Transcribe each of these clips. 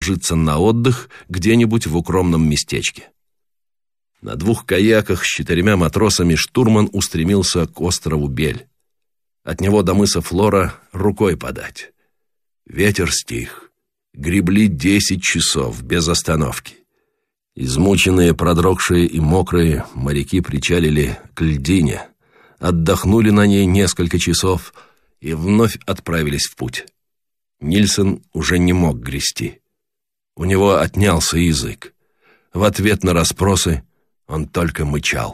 ложиться на отдых где-нибудь в укромном местечке. На 2 каяках с 4 матросами штурман устремился к острову Бель. От него до мыса Флора рукой подать. Ветер стих. Гребли 10 часов без остановки. Измученные, продрогшие и мокрые, моряки причалили к льдине, отдохнули на ней несколько часов и вновь отправились в путь. Нильсон уже не мог грести. У него отнялся язык. В ответ на расспросы он только мычал.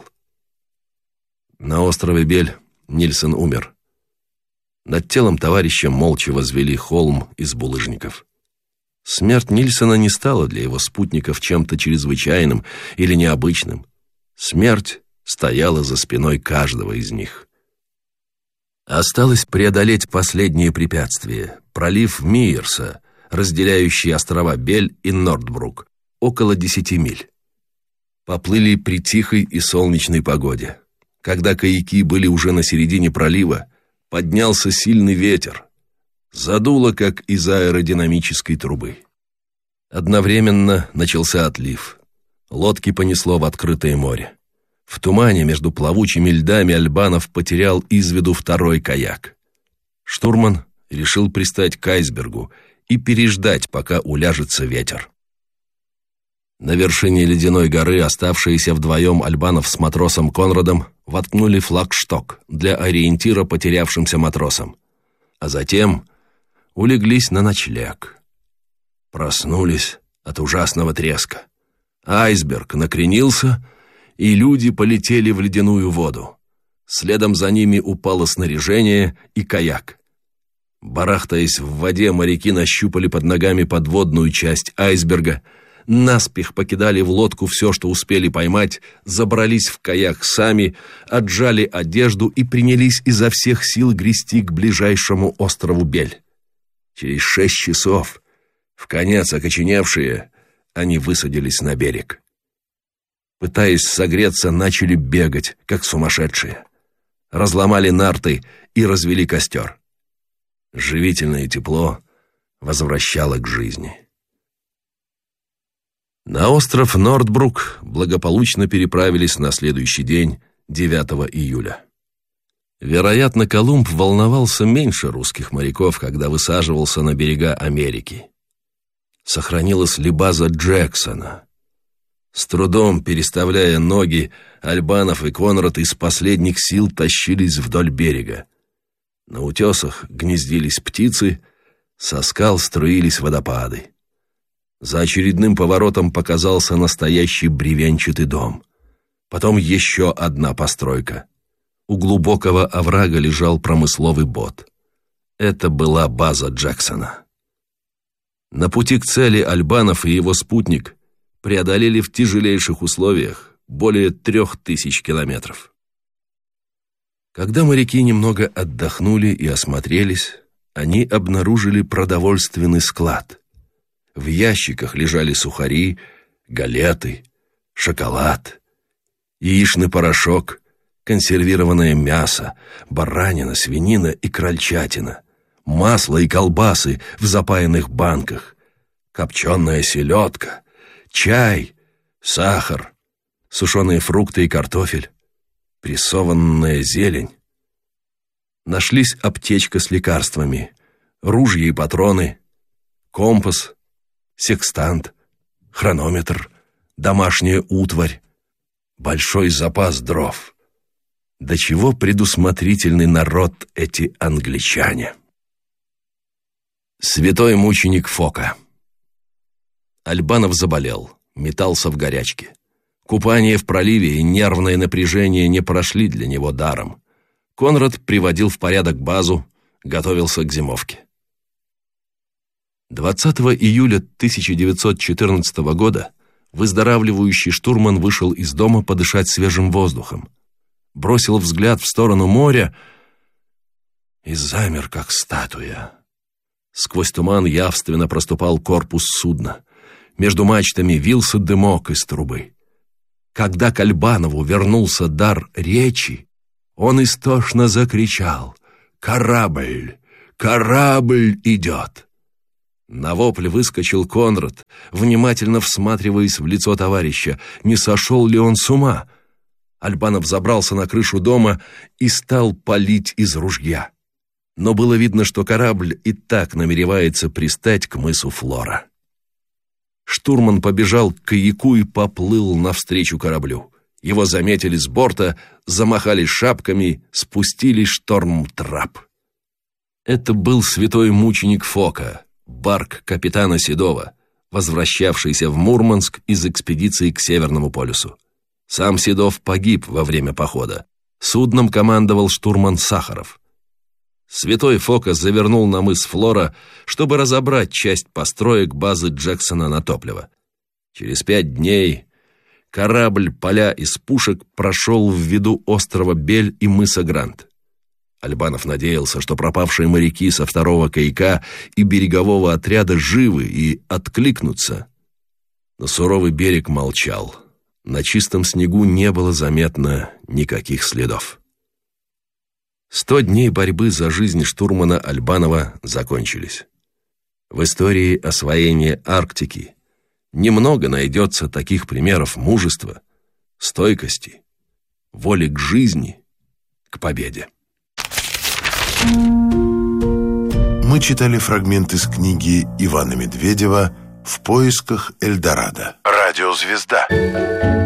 На острове Бель Нильсон умер. Над телом товарища молча возвели холм из булыжников. Смерть Нильсона не стала для его спутников чем-то чрезвычайным или необычным. Смерть стояла за спиной каждого из них. Осталось преодолеть последнее препятствие — пролив Миерса, разделяющий острова Бель и Нордбрук, около 10 миль. Поплыли при тихой и солнечной погоде. Когда каяки были уже на середине пролива, поднялся сильный ветер. Задуло, как из аэродинамической трубы. Одновременно начался отлив. Лодки понесло в открытое море. В тумане между плавучими льдами Альбанов потерял из виду 2-й каяк. Штурман решил пристать к айсбергу и переждать, пока уляжется ветер. На вершине ледяной горы оставшиеся вдвоем Альбанов с матросом Конрадом воткнули флагшток для ориентира потерявшимся матросам, а затем улеглись на ночлег. Проснулись от ужасного треска. Айсберг накренился, и люди полетели в ледяную воду. Следом за ними упало снаряжение и каяк. Барахтаясь в воде, моряки нащупали под ногами подводную часть айсберга, наспех покидали в лодку все, что успели поймать, забрались в каяк сами, отжали одежду и принялись изо всех сил грести к ближайшему острову Бель. Через 6 часов, вконец окоченевшие, они высадились на берег. Пытаясь согреться, начали бегать, как сумасшедшие. Разломали нарты и развели костер. Живительное тепло возвращало к жизни. На остров Нордбрук благополучно переправились на следующий день, 9 июля. Вероятно, Колумб волновался меньше русских моряков, когда высаживался на берега Америки. Сохранилась ли база Джексона? С трудом переставляя ноги, Альбанов и Конрад из последних сил тащились вдоль берега. На утесах гнездились птицы, со скал струились водопады. За очередным поворотом показался настоящий бревенчатый дом. Потом еще одна постройка. У глубокого оврага лежал промысловый бот. Это была база Джексона. На пути к цели Альбанов и его спутник преодолели в тяжелейших условиях более 3000 километров. Когда моряки немного отдохнули и осмотрелись, они обнаружили продовольственный склад. В ящиках лежали сухари, галеты, шоколад, яичный порошок, консервированное мясо, баранина, свинина и крольчатина, масло и колбасы в запаянных банках, копченая селедка, чай, сахар, сушеные фрукты и картофель, прессованная зелень. Нашлись аптечка с лекарствами, ружья и патроны, компас, секстант, хронометр, домашняя утварь, большой запас дров. До чего предусмотрительный народ эти англичане. Святой мученик Фока. Альбанов заболел, метался в горячке. Купание в проливе и нервное напряжение не прошли для него даром. Конрад приводил в порядок базу, готовился к зимовке. 20 июля 1914 года выздоравливающий штурман вышел из дома подышать свежим воздухом, бросил взгляд в сторону моря и замер, как статуя. Сквозь туман явственно проступал корпус судна. Между мачтами вился дымок из трубы. Когда к Альбанову вернулся дар речи, он истошно закричал: «Корабль! Корабль идет!» На вопль выскочил Конрад, внимательно всматриваясь в лицо товарища. Не сошел ли он с ума? Альбанов забрался на крышу дома и стал палить из ружья. Но было видно, что корабль и так намеревается пристать к мысу Флора. Штурман побежал к каяку и поплыл навстречу кораблю. Его заметили с борта, замахали шапками, спустили шторм-трап. Это был святой мученик Фока, барк капитана Седова, возвращавшийся в Мурманск из экспедиции к Северному полюсу. Сам Седов погиб во время похода. Судном командовал штурман Сахаров. Святой Фока завернул на мыс Флора, чтобы разобрать часть построек базы Джексона на топливо. Через 5 дней корабль, поля из пушек, прошел в виду острова Бель и мыса Грант. Альбанов надеялся, что пропавшие моряки со 2-го каяка и берегового отряда живы и откликнутся. Но суровый берег молчал. На чистом снегу не было заметно никаких следов. 100 дней борьбы за жизнь штурмана Альбанова закончились. В истории освоения Арктики немного найдется таких примеров мужества, стойкости, воли к жизни, к победе. Мы читали фрагмент из книги Ивана Медведева «В поисках Эльдорадо». Радиозвезда.